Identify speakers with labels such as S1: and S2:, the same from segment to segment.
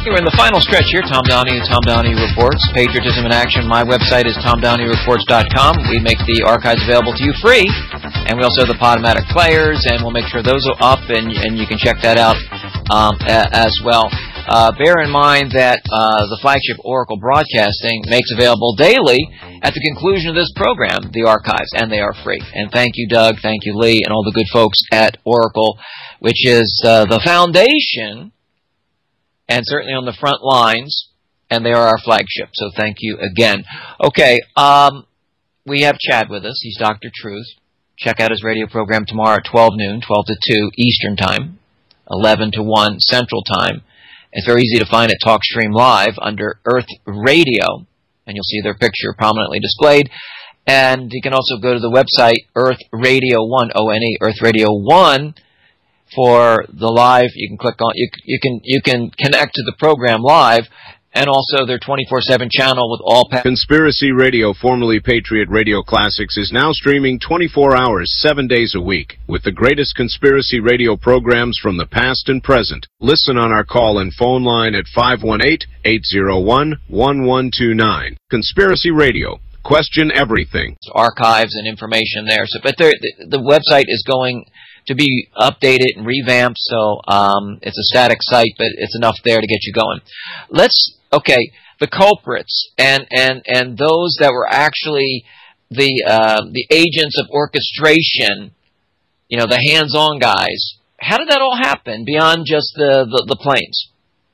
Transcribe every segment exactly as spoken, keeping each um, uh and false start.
S1: We're in the final stretch here. Tom Downey, Tom Downey Reports, Patriotism in Action. My website is tom downey reports dot com. We make the archives available to you free, and we also have the Podomatic players, and we'll make sure those are up, and, and you can check that out um, a, as well. Uh, bear in mind that uh, the flagship Oracle Broadcasting makes available daily, at the conclusion of this program, the archives, and they are free. And thank you, Doug, thank you, Lee, and all the good folks at Oracle, which is uh, the foundation and certainly on the front lines, and they are our flagship. So thank you again. Okay, um, we have Chad with us. He's Doctor Truth. Check out his radio program tomorrow at twelve noon, twelve to two Eastern Time, eleven to one Central Time. It's very easy to find at TalkStream Live under Earth Radio, and you'll see their picture prominently displayed. And you can also go to the website Earth Radio one, O N E, Earth Radio one, for the live. You can click on, you, you can you can connect to the program live, and also their twenty-four seven channel with all pa-
S2: Conspiracy Radio, formerly Patriot Radio Classics, is now streaming twenty-four hours, seven days a week, with the greatest conspiracy radio programs from the past and present. Listen on our call and phone line at five one eight, eight zero one, one one two nine. Conspiracy Radio. Question everything.
S1: Archives and information there. So, but the, the website is going to be updated and revamped, so um, it's a static site, but it's enough there to get you going. Let's, okay, the culprits and, and, and those that were actually the uh, the agents of orchestration, you know, the hands-on guys. How did that all happen beyond just the, the, the planes?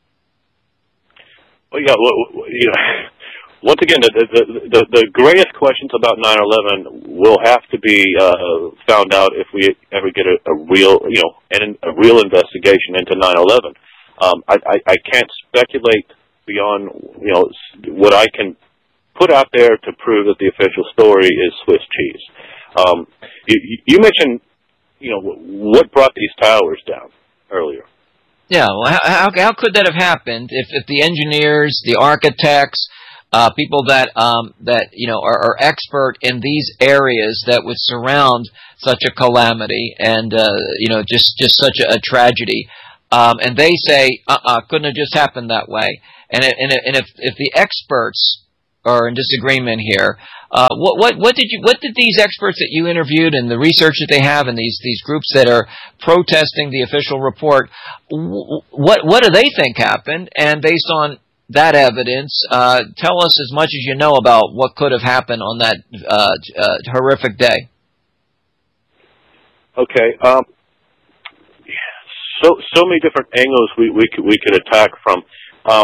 S3: Well, yeah, well, you know, once again, the, the, the, the greatest questions about nine eleven will have to be uh, found out if we ever get a, a real, you know, an, a real investigation into nine eleven. Um, I, I, I can't speculate beyond, you know, what I can put out there to prove that the official story is Swiss cheese. Um, you, you mentioned, you know, what brought these towers down earlier.
S1: Yeah, well, how, how, how could that have happened if, if the engineers, the architects, Uh, people that um, that you know are, are expert in these areas that would surround such a calamity and uh, you know just, just such a, a tragedy, um, and they say, uh-uh, couldn't have just happened that way. And it, and, it, and if if the experts are in disagreement here, uh, what what what did you what did these experts that you interviewed and the research that they have and these these groups that are protesting the official report, what what do they think happened? And based on that evidence, uh, tell us as much as you know about what could have happened on that uh, uh, horrific day.
S3: Okay. Um, so so many different angles we we could, we could attack from. Um,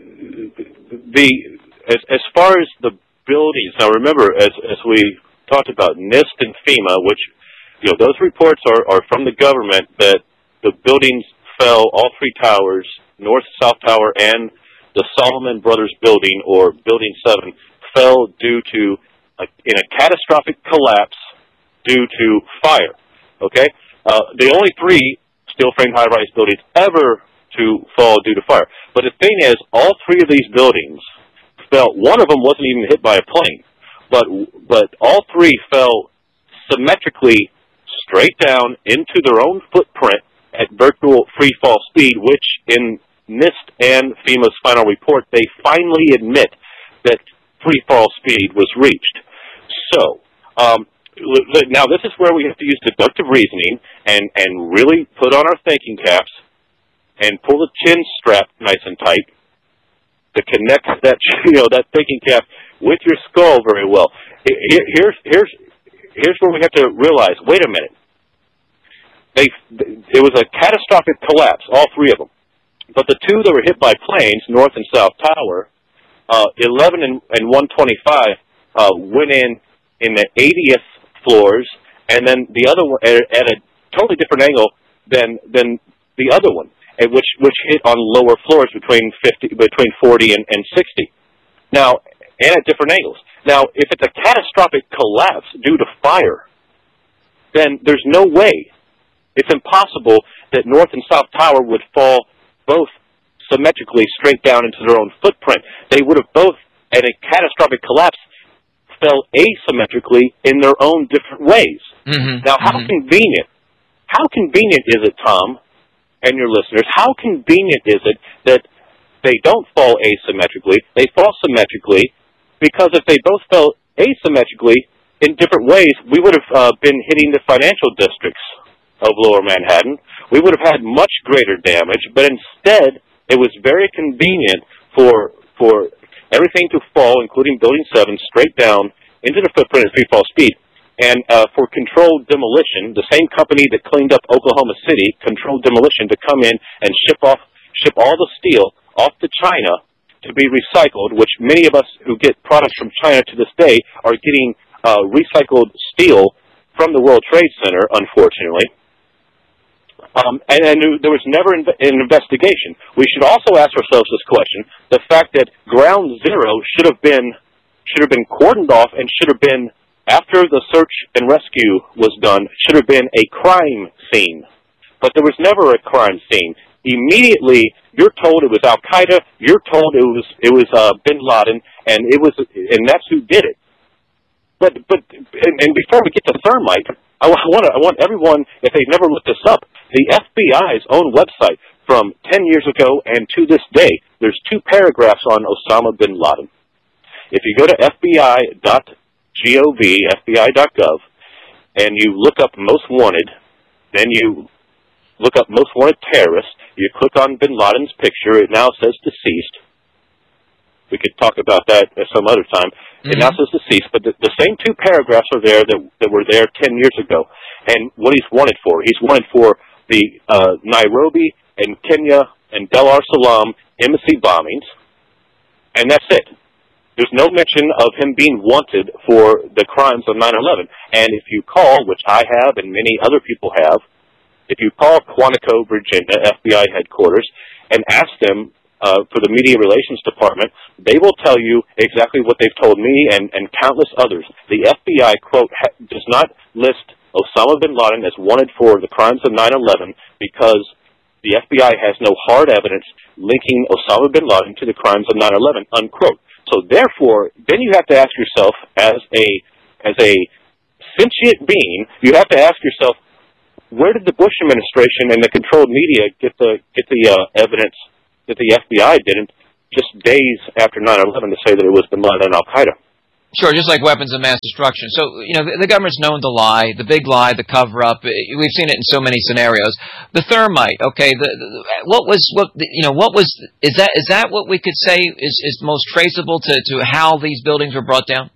S3: the as as far as the buildings. Now, remember, as as we talked about NIST and FEMA, which you know those reports are are from the government that the buildings fell, all three towers, North, South Tower, and the Solomon Brothers building, or Building seven, fell due to, a, in a catastrophic collapse due to fire, okay? Uh, the only three steel-frame high-rise buildings ever to fall due to fire. But the thing is, all three of these buildings fell, one of them wasn't even hit by a plane, but, but all three fell symmetrically straight down into their own footprint at virtual free-fall speed, which in NIST and FEMA's final report, they finally admit that free fall speed was reached. So, um, now this is where we have to use deductive reasoning and, and really put on our thinking caps and pull the chin strap nice and tight to connect that, you know, that thinking cap with your skull very well. Here, here's, here's, here's where we have to realize, wait a minute. They, it was a catastrophic collapse, all three of them. But the two that were hit by planes, North and South Tower, uh, eleven and, and one twenty-five, uh, went in in the eightieth floors, and then the other one at, at a totally different angle than than the other one, and which which hit on lower floors between fifty, between forty and, and sixty. Now, and at different angles. Now, if it's a catastrophic collapse due to fire, then there's no way. It's impossible that North and South Tower would fall both symmetrically straight down into their own footprint. They would have both, at a catastrophic collapse, fell asymmetrically in their own different ways.
S1: Mm-hmm.
S3: Now, how mm-hmm. convenient, how convenient is it, Tom, and your listeners, how convenient is it that they don't fall asymmetrically. They fall symmetrically because if they both fell asymmetrically in different ways, we would have uh, been hitting the financial districts of Lower Manhattan. We would have had much greater damage, but instead it was very convenient for for everything to fall, including Building seven, straight down into the footprint at free fall speed. And uh, for controlled demolition, the same company that cleaned up Oklahoma City, Controlled Demolition, to come in and ship off ship all the steel off to China to be recycled, which many of us who get products from China to this day are getting uh, recycled steel from the World Trade Center, unfortunately. Um, and, and there was never an investigation. We should also ask ourselves this question: the fact that Ground Zero should have been should have been cordoned off and should have been, after the search and rescue was done, should have been a crime scene. But there was never a crime scene. Immediately, you're told it was Al Qaeda. You're told it was it was uh, Bin Laden, and it was, and that's who did it. But but and, and before we get to thermite, I want I want everyone, if they've never looked this up, the F B I's own website from ten years ago and to this day, there's two paragraphs on Osama bin Laden. If you go to F B I dot gov, F B I dot gov, and you look up most wanted, then you look up most wanted terrorists, you click on bin Laden's picture, it now says deceased. We could talk about that at some other time. Mm-hmm. It now says deceased, but the, the same two paragraphs are there that, that were there ten years ago. And what he's wanted for, he's wanted for the uh, Nairobi and Kenya and Dar es Salaam embassy bombings, and that's it. There's no mention of him being wanted for the crimes of nine eleven. And if you call, which I have and many other people have, if you call Quantico, Virginia, F B I headquarters, and ask them uh, for the Media Relations Department, they will tell you exactly what they've told me and, and countless others. The F B I, quote, ha- does not list Osama bin Laden as wanted for the crimes of nine eleven because the F B I has no hard evidence linking Osama bin Laden to the crimes of nine eleven, unquote. So therefore, then you have to ask yourself, as a as a sentient being, you have to ask yourself, where did the Bush administration and the controlled media get the get the uh, evidence that the F B I didn't just days after nine eleven to say that it was bin Laden and Al Qaeda?
S1: Sure, just like weapons of mass destruction. So, you know, the, the government's known to lie, the big lie, the cover-up. We've seen it in so many scenarios. The thermite, okay, the, the, what was, what you know, what was, is that is that what we could say is, is most traceable to, to how these buildings were brought down?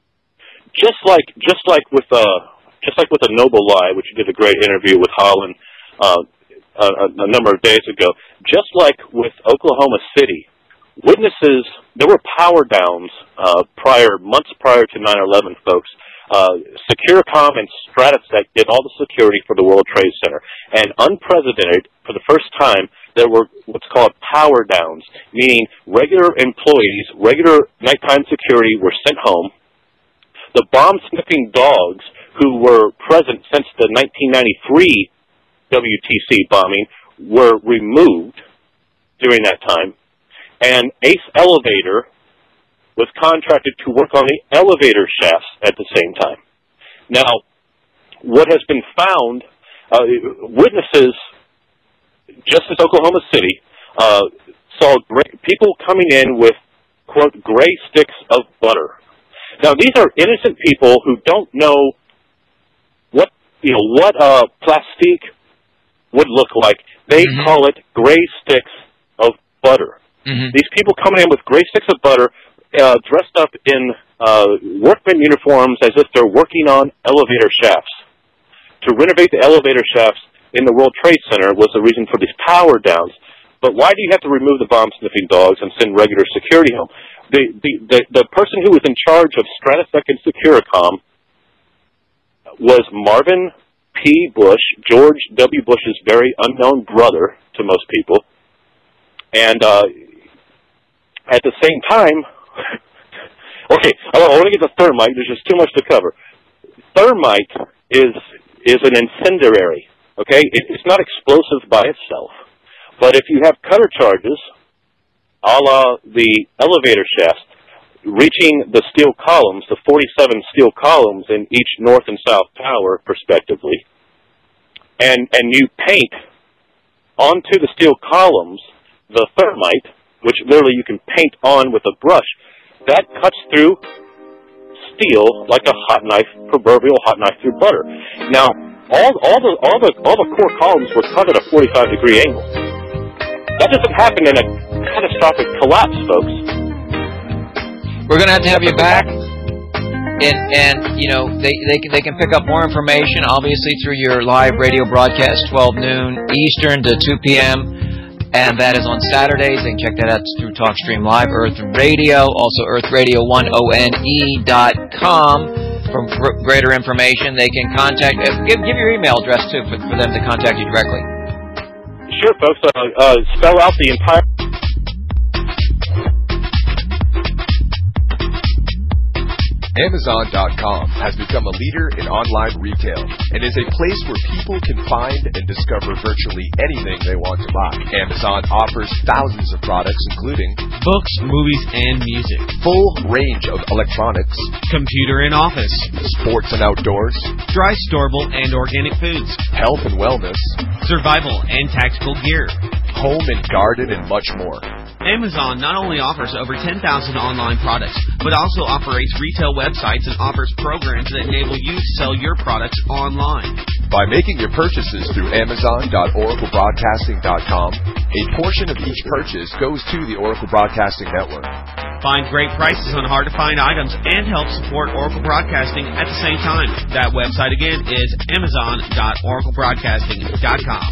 S3: Just like, just like with, uh, just like with a Noble Lie, which you did a great interview with Holland uh, a, a number of days ago, just like with Oklahoma City, witnesses, there were power downs uh, prior, months prior to nine eleven, folks. Uh, Securicom and Stratesec did all the security for the World Trade Center. And unprecedented, for the first time, there were what's called power downs, meaning regular employees, regular nighttime security were sent home. The bomb-sniffing dogs who were present since the nineteen ninety-three W T C bombing were removed during that time. And Ace Elevator was contracted to work on the elevator shafts at the same time. Now, what has been found, uh, witnesses, just as Oklahoma City, uh, saw gray, people coming in with, quote, gray sticks of butter. Now, these are innocent people who don't know what, you know, what uh, plastique would look like. They mm-hmm. call it gray sticks of butter. Mm-hmm. These people coming in with gray sticks of butter, uh, dressed up in uh, workman uniforms as if they're working on elevator shafts. To renovate the elevator shafts in the World Trade Center was the reason for these power downs. But why do you have to remove the bomb-sniffing dogs and send regular security home? The, the, the, the person who was in charge of Stratesec and Securicom was Marvin P. Bush, George W. Bush's very unknown brother to most people. And uh, at the same time, okay, I want to get to thermite. There's just too much to cover. Thermite is is an incendiary, okay? It, it's not explosive by itself. But if you have cutter charges, a la the elevator shafts, reaching the steel columns, the forty-seven steel columns in each north and south tower, respectively, and, and you paint onto the steel columns the thermite, which literally you can paint on with a brush, that cuts through steel like a hot knife, proverbial hot knife through butter. Now, all, all the all the all the core columns were cut at a forty-five degree angle. That doesn't happen in a catastrophic collapse, folks.
S1: We're going to have to have you back, and, and you know, they, they, can, they can pick up more information, obviously, through your live radio broadcast, twelve noon Eastern to two p.m., and that is on Saturdays. They can check that out through TalkStream Live, Earth Radio, also earth radio one dot com. For greater information, they can contact, uh, give, give your email address, too, for, for them to contact you directly.
S3: Sure, folks. Uh, uh, spell out the entire...
S4: Amazon dot com has become a leader in online retail and is a place where people can find and discover virtually anything they want to buy. Amazon offers thousands of products including
S5: books, movies, and music,
S4: full range of electronics,
S5: computer and office,
S4: sports and outdoors,
S5: dry, storable, and organic foods,
S4: health and wellness,
S5: survival and tactical gear,
S4: home and garden, and much more.
S5: Amazon not only offers over ten thousand online products, but also operates retail websites and offers programs that enable you to sell your products online.
S4: By making your purchases through Amazon dot Oracle Broadcasting dot com, a portion of each purchase goes to the Oracle Broadcasting Network.
S5: Find great prices on hard-to-find items and help support Oracle Broadcasting at the same time. That website again is Amazon dot Oracle Broadcasting dot com.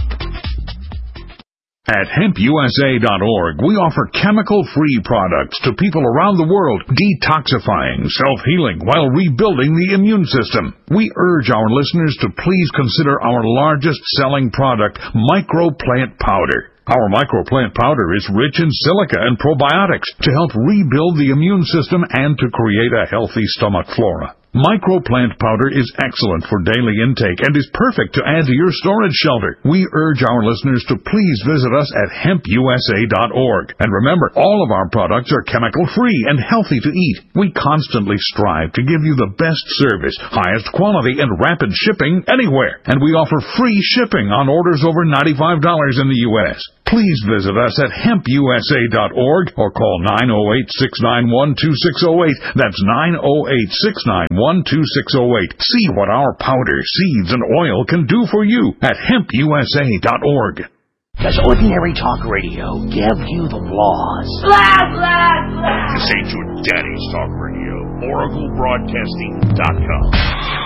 S6: At hemp U S A dot org, we offer chemical-free products to people around the world, detoxifying, self-healing, while rebuilding the immune system. We urge our listeners to please consider our largest-selling product, MicroPlant Powder. Our MicroPlant Powder is rich in silica and probiotics to help rebuild the immune system and to create a healthy stomach flora. MicroPlant Powder is excellent for daily intake and is perfect to add to your storage shelter. We urge our listeners to please visit us at hemp U S A dot org. And remember, all of our products are chemical-free and healthy to eat. We constantly strive to give you the best service, highest quality, and rapid shipping anywhere. And we offer free shipping on orders over ninety-five dollars in the U S Please visit us at hemp U S A dot org or call nine oh eight, six nine one, two six oh eight. That's nine oh eight, six nine one, two six oh eight. See what our powder, seeds, and oil can do for you at hemp U S A dot org.
S7: Does ordinary talk radio give you the flaws?
S8: Blah, blah, blah.
S9: This ain't your daddy's talk radio. Oracle Broadcasting dot com.